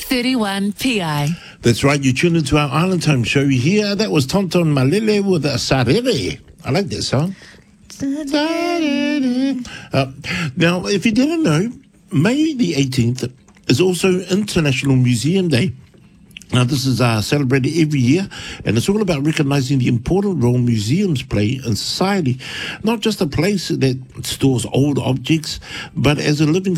531 PI. That's right, you tuned into our Island Time show here. That was Tonton Malele with Sarere. I like that song. Now, if you didn't know, May the 18th is also International Museum Day. Now, this is celebrated every year, and it's all about recognizing the important role museums play in society. Not just a place that stores old objects, but as a living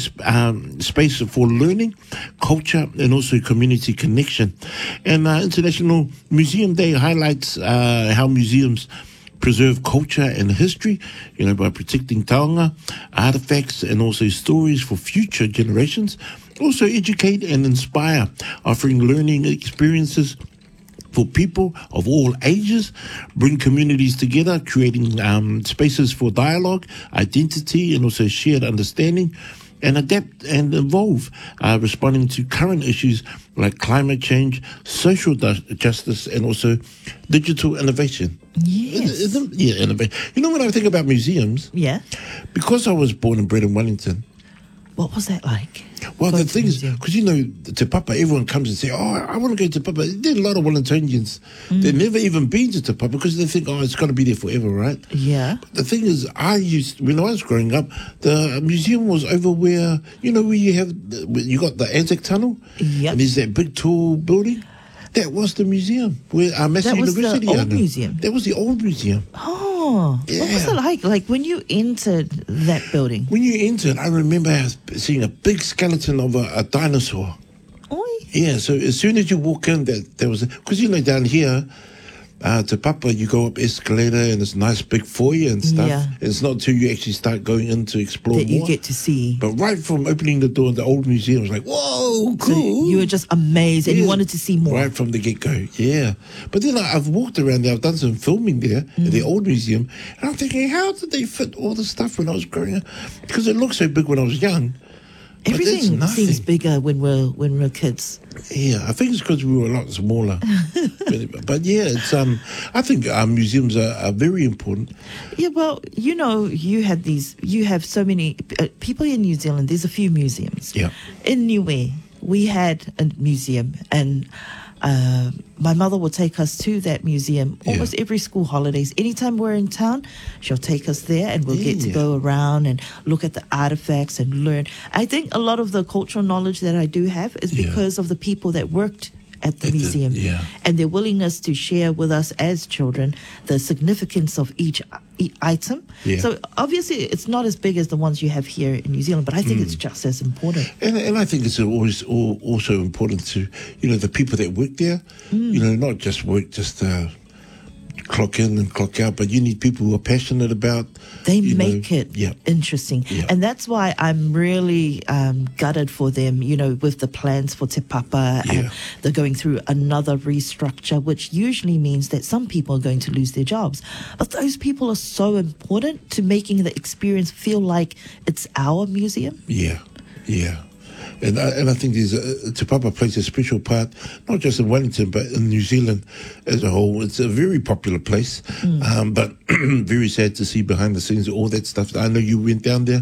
space for learning, culture, and also community connection. And International Museum Day highlights how museums preserve culture and history, by protecting taonga, artifacts, and also stories for future generations. Also educate and inspire, offering learning experiences for people of all ages, bring communities together, creating spaces for dialogue, identity, and also shared understanding, and adapt and evolve, responding to current issues like climate change, social justice, and also digital innovation. Yes. Innovation. When I think about museums, Yeah. because I was born and bred in Wellington. What was that like? Well, Going the to thing is, museum? because Te Papa, everyone comes and say, I want to go to Te Papa. There's a lot of Wellingtonians. They've never even been to Te Papa because they think, it's got to be there forever, right? Yeah. The thing is, when I was growing up, the museum was over where, where you got the Anzac Tunnel. Yep. And there's that big tall building. That was the museum where Massey That was the University. old museum? That was the old museum. Oh, what was Yeah. it like? Like when you entered that building? When you entered, I remember seeing a big skeleton of a dinosaur. Oi. Yeah, so as soon as you walk in, there was because down here, Te Papa, you go up escalator and it's nice big foyer and stuff. Yeah. And it's not until you actually start going in to explore That you more. get to see. But right from opening the door in the old museum, it was like, whoa, So cool. you were just amazed and you Yeah. wanted to see more. Right from the get-go, yeah. But then I've walked around there, I've done some filming there at the old museum, and I'm thinking, how did they fit all the stuff when I was growing up? Because it looked so big when I was young. But it's Everything nothing. seems bigger when we're kids. Yeah, I think it's because we were a lot smaller. but yeah, it's I think museums are very important. Yeah, well, you have so many people in New Zealand. There's a few museums. Yeah. In Niue, we had a museum, and my mother will take us to that museum almost every school holidays. Anytime we're in town, she'll take us there, and we'll get to go around and look at the artifacts and learn. I think a lot of the cultural knowledge that I do have is because of the people that worked at the museum and their willingness to share with us as children the significance of each item. Yeah. So obviously it's not as big as the ones you have here in New Zealand, but I think it's just as important. And I think it's always also important to, the people that work there, not just work, just clock in and clock out, but you need people who are passionate about. They make it Yeah. interesting. Yeah. And that's why I'm really gutted for them, with the plans for Te Papa. And Yeah. they're going through another restructure, which usually means that some people are going to lose their jobs. But those people are so important to making the experience feel like it's our museum. Yeah, yeah. And I think Te Papa plays a special part, not just in Wellington, but in New Zealand as a whole. It's a very popular place, but very sad to see behind the scenes all that stuff. I know you went down there,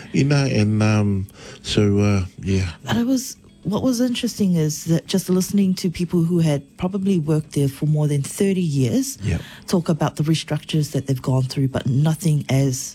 and yeah. But what was interesting is that just listening to people who had probably worked there for more than 30 years Yeah. talk about the restructures that they've gone through, but nothing as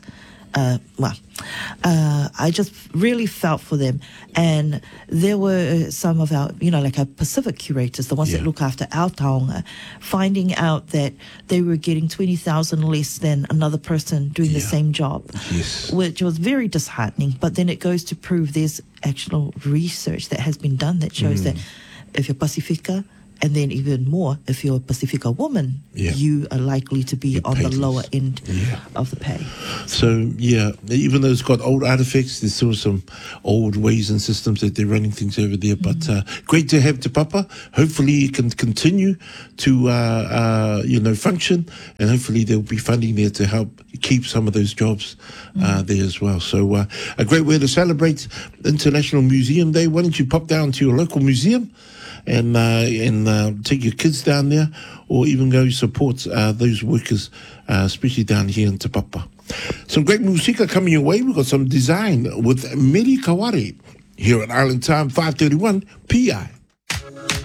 I just really felt for them. And there were some of our, like our Pacific curators, the ones that look after our taonga, finding out that they were getting 20,000 less than another person doing the same job, Yes. which was very disheartening. But then it goes to prove there's actual research that has been done that shows that if you're Pacifica, and then even more, if you're a Pacifica woman, you are likely to be on the lower end of the pay. So, even though it's got old artifacts, there's still some old ways and systems that they're running things over there. But great to have Te Papa. Hopefully it can continue to, function. And hopefully there'll be funding there to help keep some of those jobs there as well. So a great way to celebrate International Museum Day. Why don't you pop down to your local museum and take your kids down there, or even go support those workers, especially down here in Te Papa. Some great musika coming your way. We've got some design with Meri Kaware here at Island Time 531 PI.